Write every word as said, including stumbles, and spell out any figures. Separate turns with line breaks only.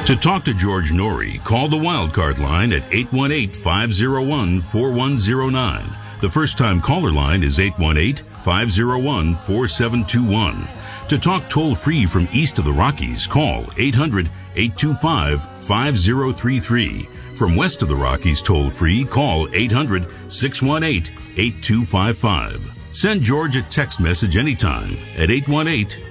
To talk to George Norrie, call the Wildcard line at eight one eight, five oh one, four one oh nine. The first-time caller line is eight one eight, five oh one, four seven two one. To talk toll-free from east of the Rockies, call eight hundred, eight two five, five oh three three. From west of the Rockies toll-free, call eight hundred, six one eight, eight two five five. Send George a text message anytime at eight one eight,